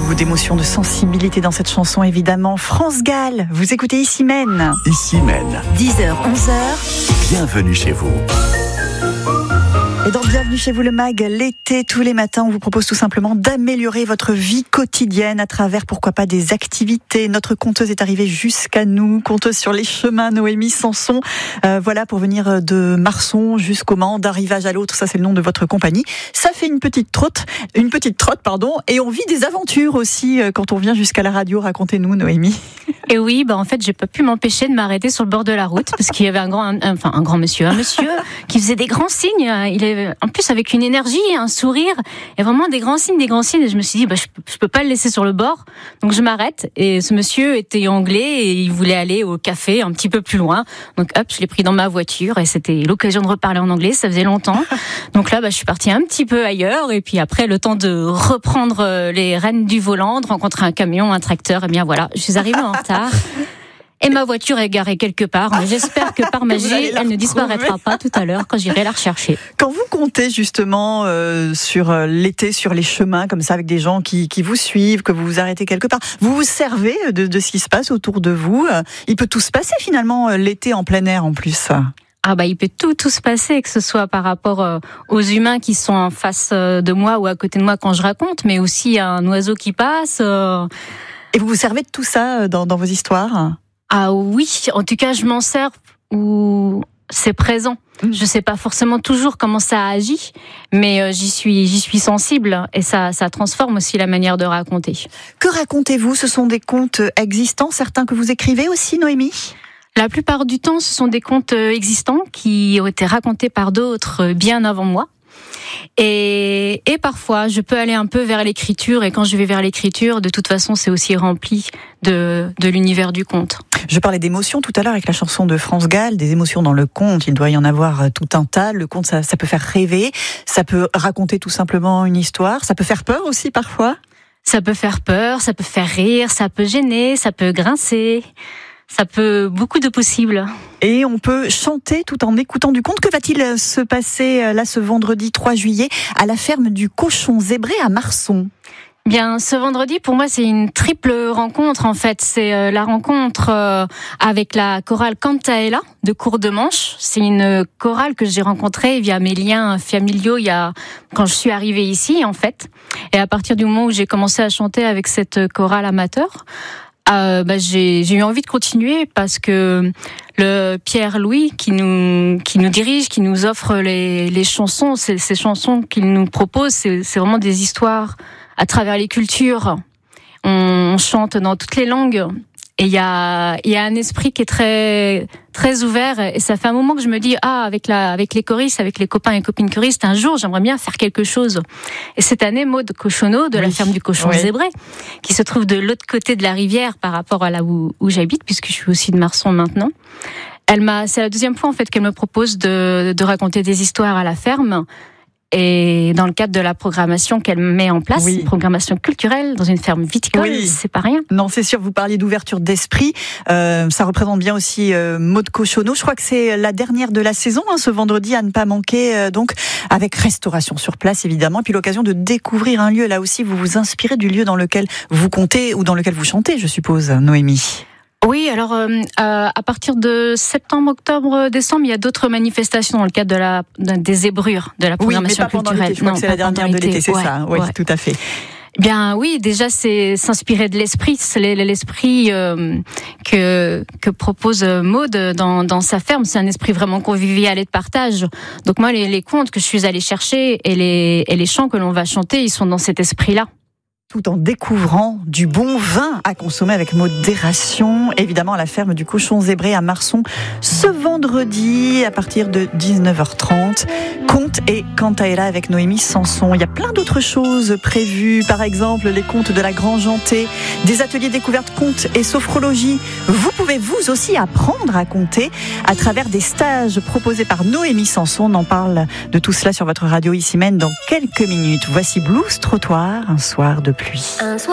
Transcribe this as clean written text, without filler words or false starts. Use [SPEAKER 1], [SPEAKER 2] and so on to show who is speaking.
[SPEAKER 1] Beaucoup d'émotions, de sensibilité dans cette chanson, évidemment. France Gall, vous écoutez Ici Mène.
[SPEAKER 2] Ici Mène.
[SPEAKER 1] 10h, 11h.
[SPEAKER 2] Bienvenue chez vous.
[SPEAKER 1] Et dans Bienvenue chez vous le MAG, l'été, tous les matins, on vous propose tout simplement d'améliorer votre vie quotidienne à travers, pourquoi pas, des activités. Notre conteuse est arrivée jusqu'à nous, conteuse sur les chemins, Noémie Sanson. Voilà, pour venir de Marson jusqu'au Mans, d'un rivage à l'autre, ça c'est le nom de votre compagnie. Ça fait une petite trotte, et on vit des aventures aussi quand on vient jusqu'à la radio. Racontez-nous, Noémie.
[SPEAKER 3] Et oui, en fait, j'ai pas pu m'empêcher de m'arrêter sur le bord de la route parce qu'il y avait un monsieur qui faisait des grands signes. Il est en plus avec une énergie, un sourire, et vraiment des grands signes. Et je me suis dit, je peux pas le laisser sur le bord, donc je m'arrête. Et ce monsieur était anglais et il voulait aller au café un petit peu plus loin. Donc hop, je l'ai pris dans ma voiture et c'était l'occasion de reparler en anglais. Ça faisait longtemps. Donc là, je suis partie un petit peu ailleurs. Et puis après, le temps de reprendre les rênes du volant, de rencontrer un camion, un tracteur. Et bien voilà, je suis arrivée en retard. Et ma voiture est garée quelque part. Mais j'espère que par magie, elle ne disparaîtra pas tout à l'heure quand j'irai la rechercher.
[SPEAKER 1] Quand vous comptez justement sur l'été, sur les chemins comme ça, avec des gens qui vous suivent, que vous vous arrêtez quelque part, vous vous servez de ce qui se passe autour de vous. Il peut tout se passer finalement l'été en plein air en plus.
[SPEAKER 3] Il peut tout se passer, que ce soit par rapport aux humains qui sont en face de moi ou à côté de moi quand je raconte, mais aussi un oiseau qui passe.
[SPEAKER 1] Et vous vous servez de tout ça dans vos histoires ?
[SPEAKER 3] Ah oui, en tout cas, je m'en sers où c'est présent. Je sais pas forcément toujours comment ça agit, mais j'y suis sensible et ça transforme aussi la manière de raconter.
[SPEAKER 1] Que racontez-vous ? Ce sont des contes existants, certains que vous écrivez aussi, Noémie ?
[SPEAKER 3] La plupart du temps, ce sont des contes existants qui ont été racontés par d'autres bien avant moi. Et parfois, je peux aller un peu vers l'écriture, et quand je vais vers l'écriture, de toute façon, c'est aussi rempli de l'univers du conte.
[SPEAKER 1] Je parlais d'émotions tout à l'heure avec la chanson de France Gall, des émotions dans le conte, il doit y en avoir tout un tas. Le conte, ça peut faire rêver, ça peut raconter tout simplement une histoire, ça peut faire peur aussi parfois.
[SPEAKER 3] Ça peut faire peur, ça peut faire rire, ça peut gêner, ça peut grincer. Ça peut beaucoup de possibles.
[SPEAKER 1] Et on peut chanter tout en écoutant du conte. Que va-t-il se passer là ce vendredi 3 juillet à la ferme du Cochon Zébré à Marson ?
[SPEAKER 3] Bien, ce vendredi, pour moi, c'est une triple rencontre, en fait. C'est la rencontre avec la chorale Cantaella de Courdemanche. C'est une chorale que j'ai rencontrée via mes liens familiaux quand je suis arrivée ici, en fait. Et à partir du moment où j'ai commencé à chanter avec cette chorale amateur, j'ai eu envie de continuer parce que le Pierre-Louis qui nous dirige, qui nous offre les chansons, ces chansons qu'il nous propose, c'est vraiment des histoires à travers les cultures. On chante dans toutes les langues. Et il y a un esprit qui est très très ouvert, et ça fait un moment que je me dis avec les choristes, avec les copains et copines choristes, un jour j'aimerais bien faire quelque chose. Et cette année, Maud Cochonneau de la ferme du Cochon Zébré, qui se trouve de l'autre côté de la rivière par rapport à là où j'habite, puisque je suis aussi de Marson maintenant. C'est la deuxième fois en fait qu'elle me propose de raconter des histoires à la ferme. Et dans le cadre de la programmation qu'elle met en place, une programmation culturelle dans une ferme viticole, c'est pas rien.
[SPEAKER 1] Non, c'est sûr, vous parliez d'ouverture d'esprit. Ça représente bien aussi Maud Cochonneau. Je crois que c'est la dernière de la saison, ce vendredi, à ne pas manquer, donc avec restauration sur place, évidemment. Et puis l'occasion de découvrir un lieu. Là aussi, vous vous inspirez du lieu dans lequel vous comptez ou dans lequel vous chantez, je suppose, Noémie.
[SPEAKER 3] Oui, alors à partir de septembre, octobre, décembre, il y a d'autres manifestations dans le cadre des zébrures de la programmation culturelle.
[SPEAKER 1] Je crois que c'est la dernière de l'été, c'est ça. Oui, tout à fait.
[SPEAKER 3] Bien oui, déjà c'est s'inspirer de l'esprit que propose Maud dans sa ferme. C'est un esprit vraiment convivial et de partage. Donc moi, les contes que je suis allée chercher et les chants que l'on va chanter, ils sont dans cet esprit-là.
[SPEAKER 1] Tout en découvrant du bon vin à consommer avec modération, évidemment à la ferme du Cochon Zébré à Marson, ce vendredi à partir de 19h30. Contes et Cantaella avec Noémie Sanson. Il y a plein d'autres choses prévues, par exemple les contes de la Grand-Jantée, des ateliers découvertes contes et sophrologie. Vous pouvez vous aussi apprendre à compter à travers des stages proposés par Noémie Sanson. On en parle de tout cela sur votre radio Ici Mène dans quelques minutes. Voici Blues Trottoir, un soir de pluie.